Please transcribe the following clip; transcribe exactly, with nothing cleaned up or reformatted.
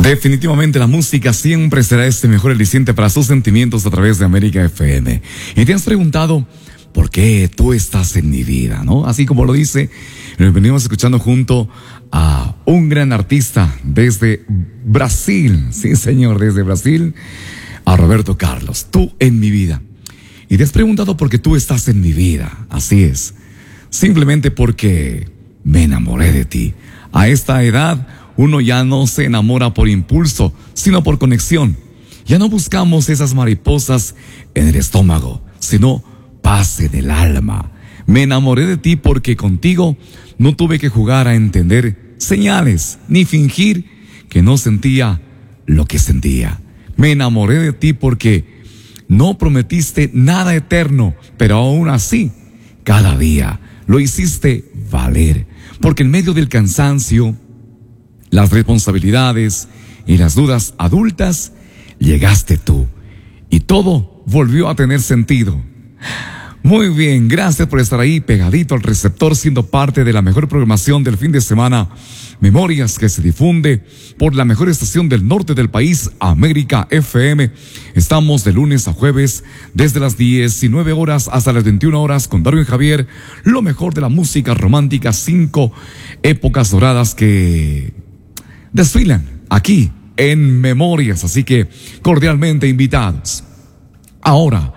Definitivamente la música siempre será este mejor aliciente para sus sentimientos a través de América F M. Y te has preguntado, ¿por qué tú estás en mi vida? ¿No? Así como lo dice, nos venimos escuchando junto a un gran artista desde Brasil. Sí, señor, desde Brasil, a Roberto Carlos. Tú en mi vida. Y te has preguntado por qué tú estás en mi vida. Así es. Simplemente porque me enamoré de ti. A esta edad, uno ya no se enamora por impulso, sino por conexión. Ya no buscamos esas mariposas en el estómago, sino paz en el alma. Me enamoré de ti porque contigo no tuve que jugar a entender señales, ni fingir que no sentía lo que sentía. Me enamoré de ti porque no prometiste nada eterno, pero aún así, cada día lo hiciste valer. Porque en medio del cansancio, las responsabilidades y las dudas adultas, llegaste tú y todo volvió a tener sentido. Muy bien, gracias por estar ahí pegadito al receptor, siendo parte de la mejor programación del fin de semana, Memorias, que se difunde por la mejor estación del norte del país, América F M. Estamos de lunes a jueves desde las diecinueve horas hasta las veintiuna horas con Darwin Javier, lo mejor de la música romántica, cinco épocas doradas que desfilan aquí en Memorias, así que cordialmente invitados. Ahora